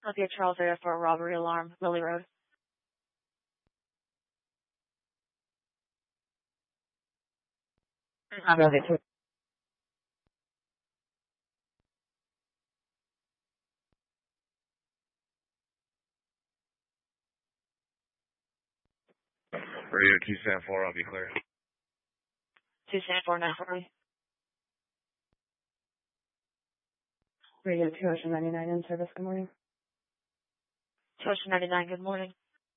Northgate Charles area for a robbery alarm, Lily Road. I'm going to Radio 274, I'll be clear. 274 now for me. Radio 299 in service. Good morning. 299, good morning.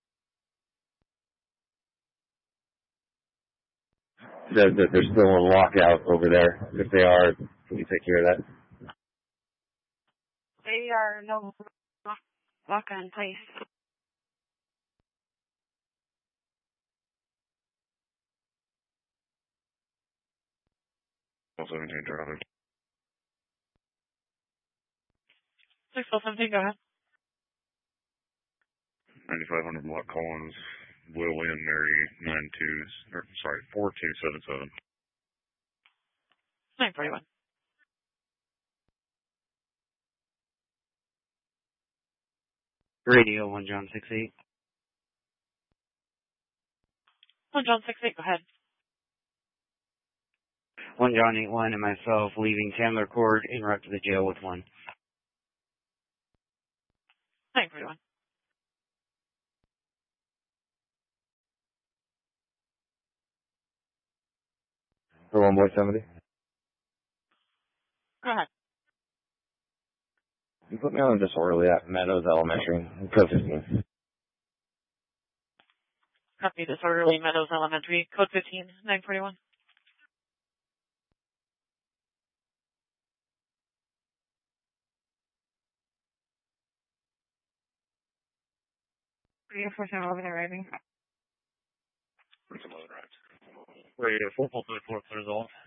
They're still on lockout over there. If they are, can you take care of that? They are no lock-on in place. Well, 17 Charlie. 617, go ahead. 9500 Block Collins, William Mary 4277. 941. Radio 1 John 68. 1 John 68, go ahead. 1 John 81 and myself leaving Chandler Court en route to the jail with 1. 941. For one boy, somebody. Go ahead. You put me on a disorderly at Meadows Elementary, code 15. Copy disorderly Meadows Elementary, code 15, 941. Radio 411 arriving. Radio 444 clears off.